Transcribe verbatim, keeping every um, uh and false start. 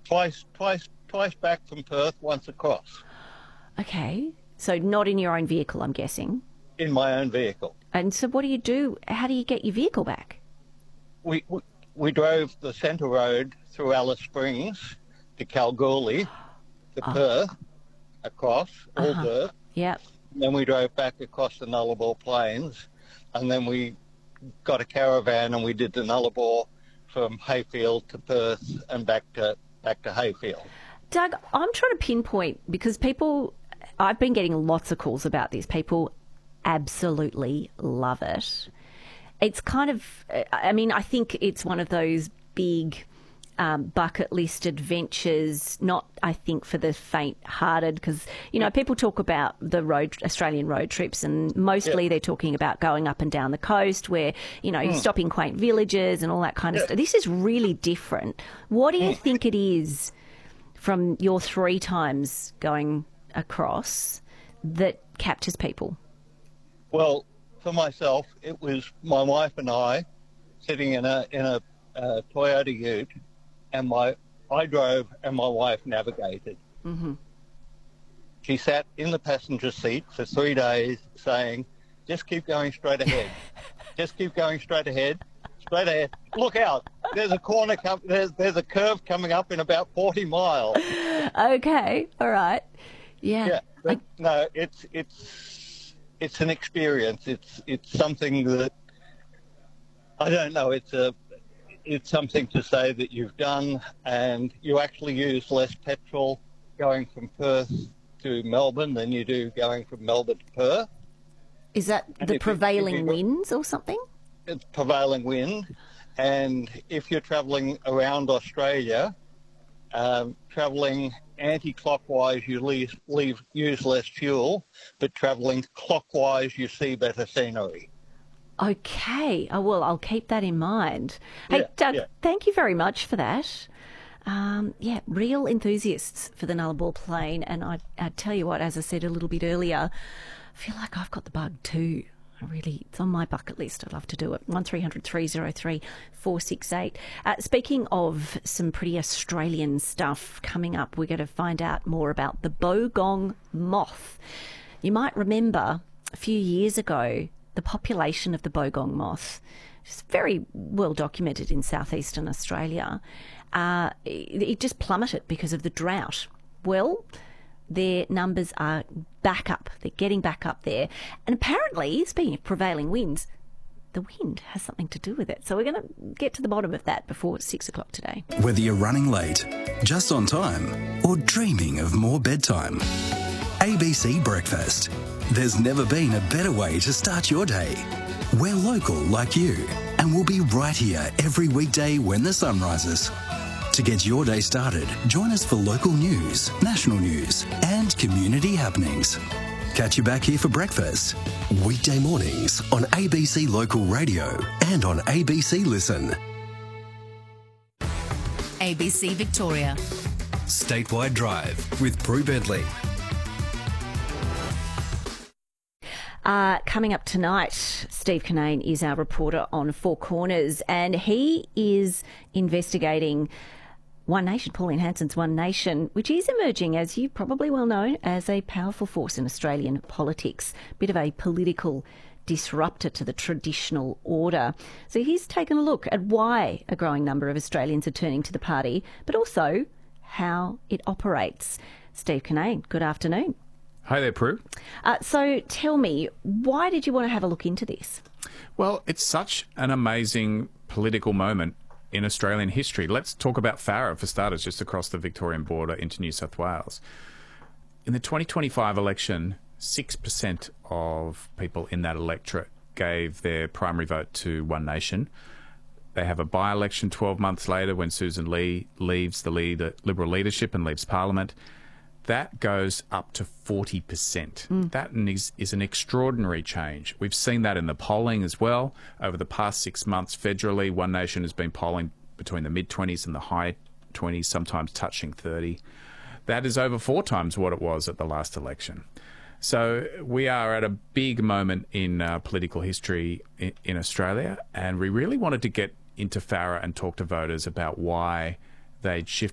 twice, twice, twice back from Perth, once across. Okay. So not in your own vehicle, I'm guessing. In my own vehicle. And so what do you do? How do you get your vehicle back? We we, we drove the centre road through Alice Springs to Kalgoorlie, to Oh. Perth, across, all Uh-huh. dirt. Yep. Then we drove back across the Nullarbor Plains, and then we got a caravan and we did the Nullarbor from Hayfield to Perth and back to back to Hayfield. Doug, I'm trying to pinpoint because people, I've been getting lots of calls about this. People absolutely love it. It's kind of, I mean, I think it's one of those big um, bucket list adventures, not, I think, for the faint-hearted, because, you know, people talk about the road Australian road trips, and mostly Yeah. they're talking about going up and down the coast where, you know, you stop in quaint villages and all that kind of Yeah. stuff. This is really different. What do you think it is from your three times going across that captures people? Well, for myself, it was my wife and I sitting in a in a uh, Toyota Ute, and my I drove and my wife navigated. Mm-hmm. She sat in the passenger seat for three days saying, "Just keep going straight ahead. Just keep going straight ahead. Straight ahead. Look out! There's a corner. Com- there's there's a curve coming up in about forty miles." Okay, all right. Yeah. Yeah, but no, it's it's it's an experience. It's it's something that I don't know. It's a it's something to say that you've done, and you actually use less petrol going from Perth to Melbourne than you do going from Melbourne to Perth. Is that And the if you- if prevailing you- winds or something? It's prevailing wind, and if you're travelling around Australia, um, travelling anti-clockwise, you leave, leave use less fuel, but travelling clockwise, you see better scenery. Okay. Oh, well, I'll keep that in mind. Hey, Yeah, Doug, yeah. thank you very much for that. Um, yeah, real enthusiasts for the Nullarbor Plain. And I, I tell you what, as I said a little bit earlier, I feel like I've got the bug too. I really, it's on my bucket list. I'd love to do it. one three hundred three oh three four six eight. Uh, speaking of some pretty Australian stuff coming up, we're going to find out more about the bogong moth. You might remember a few years ago, the population of the bogong moth is very well documented in southeastern Australia. Uh, it, it just plummeted because of the drought. Well, their numbers are back up. They're getting back up there. And apparently, speaking of prevailing winds, the wind has something to do with it. So we're going to get to the bottom of that before six o'clock today. Whether you're running late, just on time, or dreaming of more bedtime, A B C Breakfast. There's never been a better way to start your day. We're local like you, and we'll be right here every weekday when the sun rises. To get your day started, join us for local news, national news, and community happenings. Catch you back here for breakfast. Weekday mornings on A B C Local Radio and on A B C Listen. A B C Victoria. Statewide Drive with Prue Bentley. Uh, coming up tonight, Steve Kinane is our reporter on Four Corners, and he is investigating One Nation, Pauline Hanson's One Nation, which is emerging, as you probably well know, as a powerful force in Australian politics, bit of a political disruptor to the traditional order. So he's taken a look at why a growing number of Australians are turning to the party, but also how it operates. Steve Kinane, good afternoon. Hi there, Prue. Uh, so tell me, why did you want to have a look into this? Well, it's such an amazing political moment in Australian history. Let's talk about Farrer, for starters, just across the Victorian border into New South Wales. In the twenty twenty-five election, six percent of people in that electorate gave their primary vote to One Nation. They have a by-election twelve months later when Susan Lee leaves the lead, Liberal leadership and leaves Parliament. That goes up to forty percent. Mm. That is, is an extraordinary change. We've seen that in the polling as well. Over the past six months, federally, One Nation has been polling between the mid-twenties and the high twenties, sometimes touching thirty. That is over four times what it was at the last election. So we are at a big moment in uh, political history in, in Australia, and we really wanted to get into Farrer and talk to voters about why they'd shift